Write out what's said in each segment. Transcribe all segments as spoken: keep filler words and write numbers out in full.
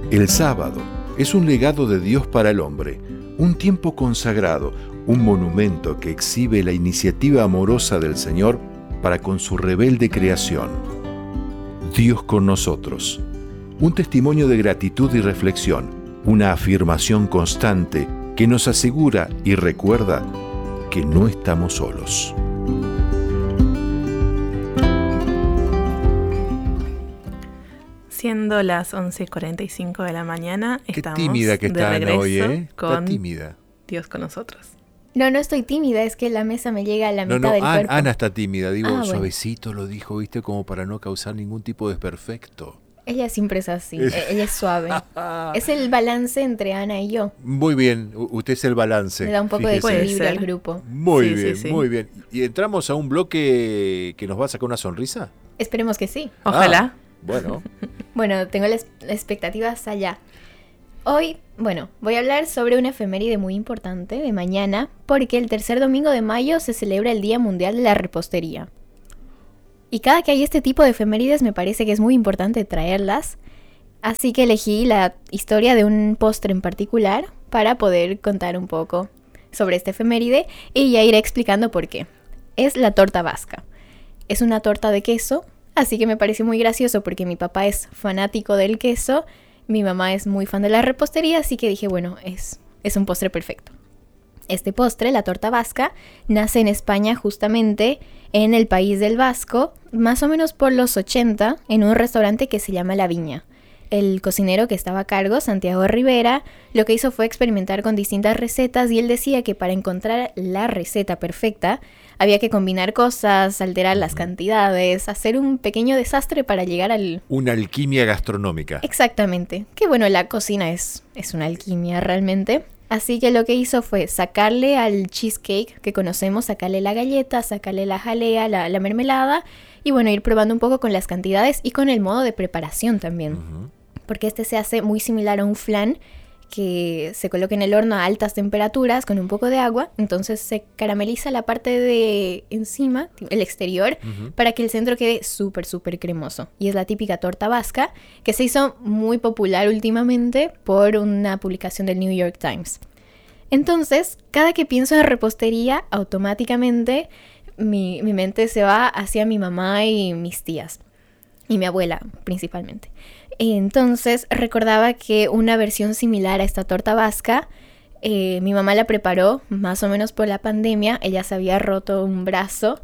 El sábado es un legado de Dios para el hombre, un tiempo consagrado, un monumento que exhibe la iniciativa amorosa del Señor para con su rebelde creación. Dios con nosotros. Un testimonio de gratitud y reflexión, una afirmación constante que nos asegura y recuerda que no estamos solos. Siendo las once y cuarenta y cinco de la mañana, Qué estamos tímida que de están regreso hoy, ¿eh? con Está tímida. Dios con nosotros. No, no estoy tímida, es que la mesa me llega a la No, mitad no, del An- cuerpo. Ana está tímida, digo, Ah, bueno. suavecito lo dijo, ¿viste? Como para no causar ningún tipo de desperfecto. Ella siempre es así, e- ella es suave. Es el balance entre Ana y yo. Muy bien, u- usted es el balance. Le da un poco de fíjese. Puede equilibrio ser. al grupo. Muy Sí, bien, sí, sí. muy bien. ¿Y entramos a un bloque que nos va a sacar una sonrisa? Esperemos que sí. Ojalá. Ah, bueno, Bueno, tengo las las expectativas allá. Hoy, bueno, voy a hablar sobre una efeméride muy importante de mañana, porque el tercer domingo de mayo se celebra el Día Mundial de la Repostería. Y cada que hay este tipo de efemérides me parece que es muy importante traerlas, así que elegí la historia de un postre en particular para poder contar un poco sobre esta efeméride y ya iré explicando por qué. Es la torta vasca. Es una torta de queso, así que me pareció muy gracioso porque mi papá es fanático del queso, mi mamá es muy fan de la repostería, así que dije, bueno, es, es un postre perfecto. Este postre, la torta vasca, nace en España justamente en el País del Vasco, más o menos por los ochenta, en un restaurante que se llama La Viña. El cocinero que estaba a cargo, Santiago Rivera, lo que hizo fue experimentar con distintas recetas y él decía que para encontrar la receta perfecta había que combinar cosas, alterar las cantidades, hacer un pequeño desastre para llegar al... una alquimia gastronómica. Exactamente. Que bueno, la cocina es, es una alquimia realmente. Así que lo que hizo fue sacarle al cheesecake que conocemos, sacarle la galleta, sacarle la jalea, la, la mermelada y bueno, ir probando un poco con las cantidades y con el modo de preparación también. Ujú. Porque este se hace muy similar a un flan que se coloca en el horno a altas temperaturas con un poco de agua, entonces se carameliza la parte de encima, el exterior, Ujú. para que el centro quede súper, súper cremoso. Y es la típica torta vasca que se hizo muy popular últimamente por una publicación del New York Times. Entonces, cada que pienso en repostería, automáticamente mi, mi mente se va hacia mi mamá y mis tías. Y mi abuela, principalmente. Entonces, recordaba que una versión similar a esta torta vasca, eh, mi mamá la preparó más o menos por la pandemia. Ella se había roto un brazo.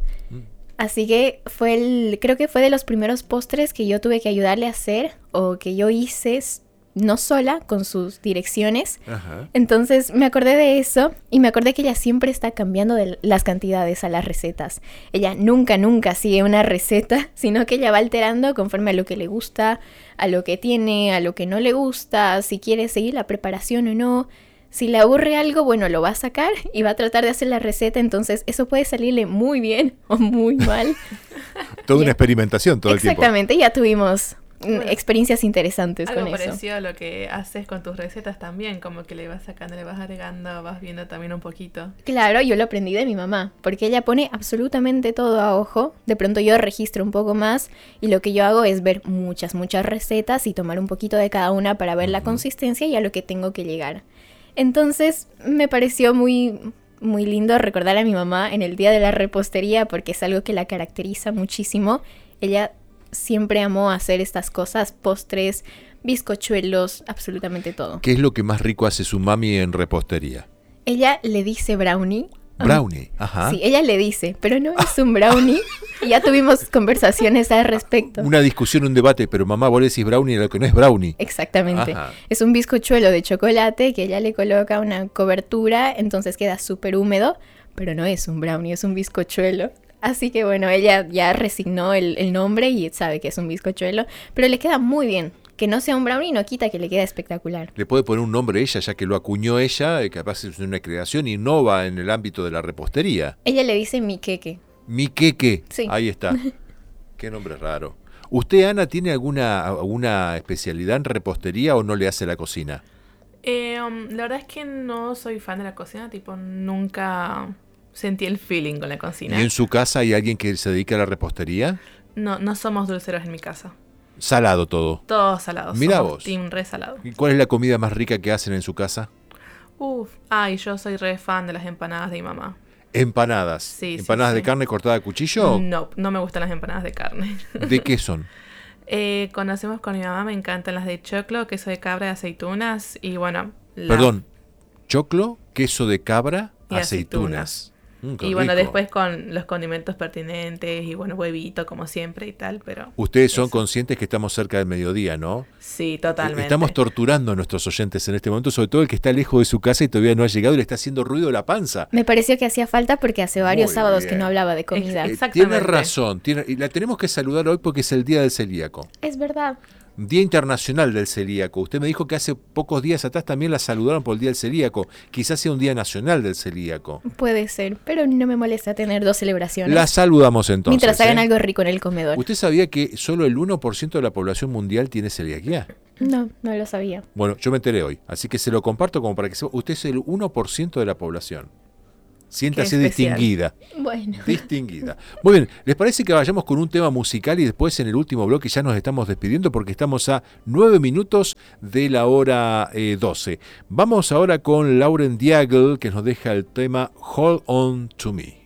Así que fue el, creo que fue de los primeros postres que yo tuve que ayudarle a hacer o que yo hice no sola, con sus direcciones. Ajá. Entonces me acordé de eso y me acordé que ella siempre está cambiando de las cantidades a las recetas. Ella nunca, nunca sigue una receta, sino que ella va alterando conforme a lo que le gusta, a lo que tiene, a lo que no le gusta, si quiere seguir la preparación o no. Si le aburre algo, bueno, lo va a sacar y va a tratar de hacer la receta, entonces eso puede salirle muy bien o muy mal. Toda una Ya. experimentación todo el tiempo. Exactamente, ya tuvimos mm, Bueno, experiencias interesantes Algo con eso. parecido a lo que haces con tus recetas también, como que le vas sacando, le vas agregando, vas viendo también un poquito. Claro, yo lo aprendí de mi mamá, porque ella pone absolutamente todo a ojo. De pronto yo registro un poco más y lo que yo hago es ver muchas, muchas recetas y tomar un poquito de cada una para ver la consistencia y a lo que tengo que llegar. Entonces me pareció muy, muy lindo recordar a mi mamá en el día de la repostería porque es algo que la caracteriza muchísimo. Ella siempre amó hacer estas cosas, postres, bizcochuelos, absolutamente todo. ¿Qué es lo que más rico hace su mami en repostería? Ella le dice brownie. Brownie, ajá. Sí, ella le dice, pero no es un brownie. Y ya tuvimos conversaciones al respecto. Una discusión, un debate, pero mamá, vos le decís brownie a lo que no es brownie. Exactamente. Ajá. Es un bizcochuelo de chocolate que ella le coloca una cobertura, entonces queda súper húmedo, pero no es un brownie, es un bizcochuelo. Así que bueno, ella ya resignó el, el nombre y sabe que es un bizcochuelo, pero le queda muy bien. Que no sea un brownie no quita que le queda espectacular. Le puede poner un nombre ella, ya que lo acuñó ella, eh, capaz es una creación, innova en el ámbito de la repostería. Ella le dice mi queque. Mi queque, Sí. ahí está. Qué nombre raro. ¿Usted, Ana, tiene alguna, alguna especialidad en repostería o no le hace la cocina? Eh, um, la verdad es que no soy fan de la cocina, tipo, nunca sentí el feeling con la cocina. ¿Y en su casa hay alguien que se dedica a la repostería? No, no somos dulceros en mi casa. Salado todo. Todos salados. Mirá somos vos. Team re salado. ¿Y cuál es la comida más rica que hacen en su casa? Uf. Ay, yo soy re fan de las empanadas de mi mamá. Empanadas. Sí, sí, ¿Empanadas sí. de carne cortada a cuchillo? No, no me gustan las empanadas de carne. ¿De qué son? Eh, conocemos con mi mamá, me encantan las de choclo, queso de cabra y aceitunas. Y bueno. La... Perdón. Choclo, queso de cabra, Y aceitunas. Mm, qué Y bueno, rico. después con los condimentos pertinentes y bueno, huevito como siempre y tal, pero... Ustedes son eso. conscientes que estamos cerca del mediodía, ¿no? Sí, totalmente. Estamos torturando a nuestros oyentes en este momento, sobre todo el que está lejos de su casa y todavía no ha llegado y le está haciendo ruido la panza. Me pareció que hacía falta porque hace varios Muy sábados bien. que no hablaba de comida. Ex- Eh, Exactamente. tiene razón, tiene, y la tenemos que saludar hoy porque es el Día del Celíaco. Es verdad. Día Internacional del Celíaco. Usted me dijo que hace pocos días atrás también la saludaron por el Día del Celíaco. Quizás sea un Día Nacional del Celíaco. Puede ser, pero no me molesta tener dos celebraciones. La saludamos entonces. mientras hagan ¿eh? algo rico en el comedor. ¿Usted sabía que solo el uno por ciento de la población mundial tiene celiaquía? No, no lo sabía. Bueno, yo me enteré hoy, así que se lo comparto como para que sepa. Usted es el uno por ciento de la población. Siéntase Qué especial. distinguida. Bueno. Distinguida. Muy bien, ¿les parece que vayamos con un tema musical y después en el último bloque ya nos estamos despidiendo porque estamos a nueve minutos de la hora eh, doce? Vamos ahora con Lauren Daigle que nos deja el tema Hold On To Me.